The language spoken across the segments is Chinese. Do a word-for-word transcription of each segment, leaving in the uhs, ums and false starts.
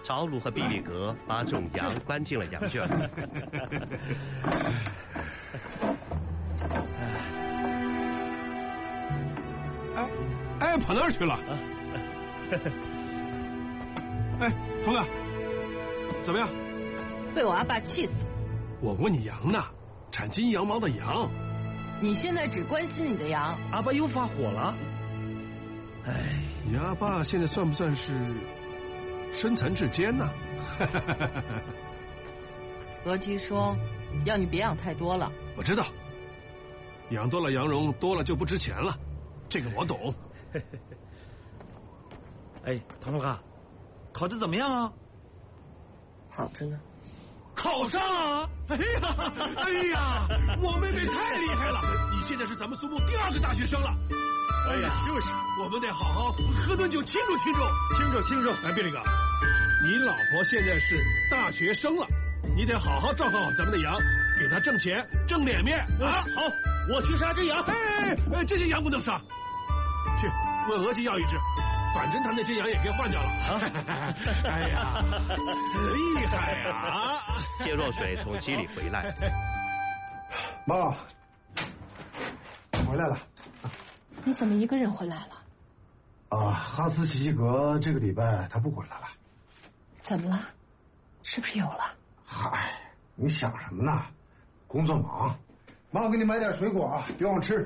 朝鲁和比里格把种羊关进了羊圈。 哎哎，跑哪儿去了？哎，童哥，怎么样？ 被我阿爸气死了。 我问你羊呢，产金羊毛的羊。 你现在只关心你的羊， 阿爸又发火了。哎， 你阿爸现在算不算是身残志坚呢？ 何其说，要你别养太多了。 我知道，养多了羊绒多了就不值钱了，这个我懂。 哎，唐老哥，考得怎么样啊？ 好着呢。 考上了！哎呀，哎呀，我妹妹太厉害了！你现在是咱们苏木第二个大学生了。 哎呀，就是， 我们得好好喝顿酒庆祝庆祝， 庆祝庆祝！ 哎，比利哥，你老婆现在是大学生了，你得好好照看好咱们的羊，给她挣钱挣脸面啊！ 好，我去杀只羊。 哎哎哎，这些羊不能杀，去问额吉要一只。反正他那只羊也给换掉了。哎呀，厉害呀！ 谢若水从溪里回来， 妈，回来了。 你怎么一个人回来了？ 啊，哈斯奇西格这个礼拜他不回来了。 怎么了？是不是有了？ 嗨，你想什么呢？工作忙。妈，我给你买点水果啊，别忘吃。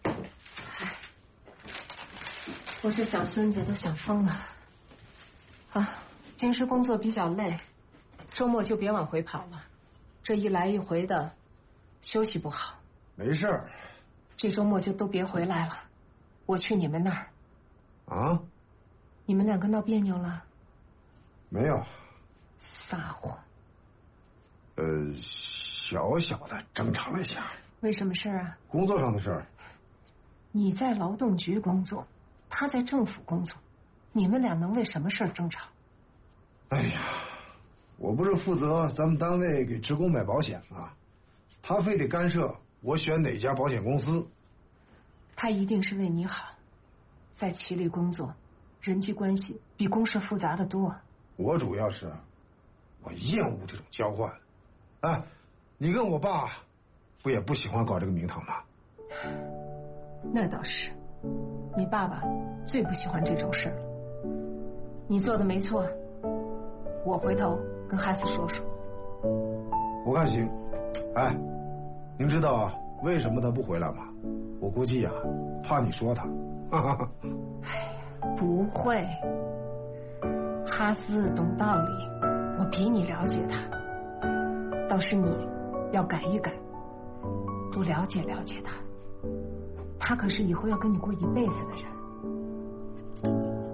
我这小孙子都想疯了。啊，平时工作比较累，周末就别往回跑了。这一来一回的，休息不好。 没事儿。 这周末就都别回来了，我去你们那儿。 啊？ 你们两个闹别扭了？ 没有。 撒谎。 呃，小小的争吵了一下。 为什么事儿啊？ 工作上的事儿。 你在劳动局工作。他在政府工作，你们俩能为什么事儿争吵？ 哎呀，我不是负责咱们单位给职工买保险吗？他非得干涉我选哪家保险公司。 他一定是为你好，在齐力工作，人际关系比公事复杂的多。 我主要是，我厌恶这种交换。哎，你跟我爸不也不喜欢搞这个名堂吗？ 那倒是。你爸爸最不喜欢这种事了。你做的没错，我回头跟哈斯说说。 我看行。哎，您知道为什么他不回来吗？我估计呀、啊，怕你说他。 哎呀，不会。哈斯懂道理，我比你了解他。倒是你要改一改，多了解了解他。他可是以后要跟你过一辈子的人。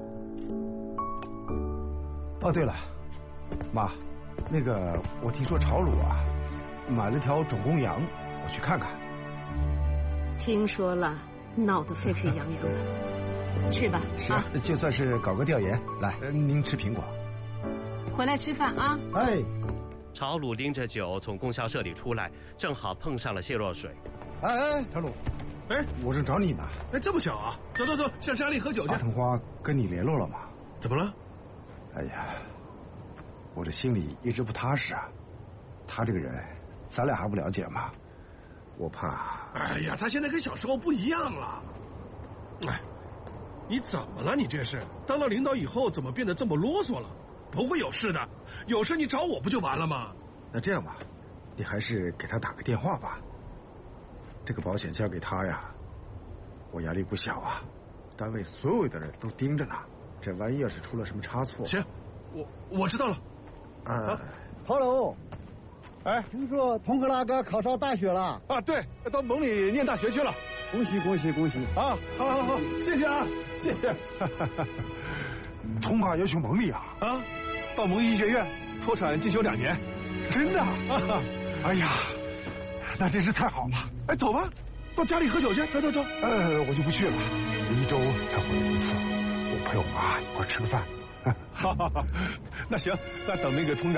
哦，对了，妈，那个我听说朝鲁啊买了条种公羊，我去看看。 听说了，闹得沸沸扬扬的，去吧。 是啊，啊就算是搞个调研。来，您吃苹果。 回来吃饭啊。 哎。 朝鲁拎着酒从供销社里出来，正好碰上了谢若水。 哎哎，朝鲁。 哎， 我正找你呢。 哎，这么巧啊！走走走，上山里喝酒去。 大橙花跟你联络了吗？ 怎么了？ 哎呀，我这心里一直不踏实啊。他这个人，咱俩还不了解吗？我怕。 哎呀，他现在跟小时候不一样了。哎，你怎么了？你这是当了领导以后，怎么变得这么啰嗦了？不会有事的，有事你找我不就完了吗？ 那这样吧，你还是给他打个电话吧。这个保险交给他呀，我压力不小啊，单位所有的人都盯着呢，这万一要是出了什么差错…… 行，我我知道了。 啊， 陶龙，哎，听说童克拉哥考上大学了啊？对，到蒙里念大学去了。 恭喜恭喜恭喜！ 啊，好好好，谢谢啊，谢谢。 童哥要去蒙里啊？ 啊，到蒙医学院脱产进修两年， 真的？ 啊、 哎呀！那真是太好了！ 哎，走吧，到家里喝酒去，走走走。 呃，我就不去了，我一周才回来一次，我陪我妈一块吃个饭。 好好好，那行，那等那个通长。